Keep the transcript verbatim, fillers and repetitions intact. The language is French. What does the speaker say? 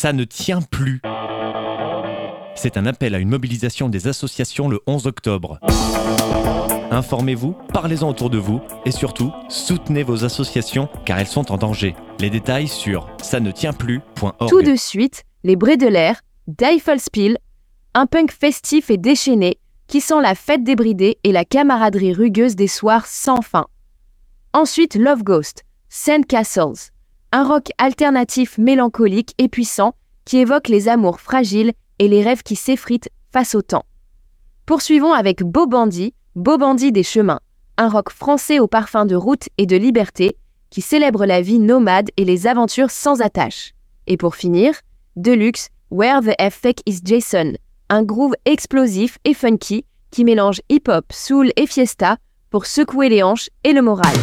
Ça ne tient plus. C'est un appel à une mobilisation des associations le onze octobre. Informez-vous, parlez-en autour de vous et surtout, soutenez vos associations car elles sont en danger. Les détails sur ça ne tient plus point org. Tout de suite, les Brédelaires, Deifelspiel, un punk festif et déchaîné qui sent la fête des bridés et la camaraderie rugueuse des soirs sans fin. Ensuite, Love Ghost, Sandcastles, un rock alternatif mélancolique et puissant qui évoque les amours fragiles et les rêves qui s'effritent face au temps. Poursuivons avec Beau Bandit, Beau Bandit des chemins, un rock français au parfum de route et de liberté qui célèbre la vie nomade et les aventures sans attache. Et pour finir, Deluxe, Where the F is Jason, un groove explosif et funky qui mélange hip-hop, soul et fiesta pour secouer les hanches et le moral.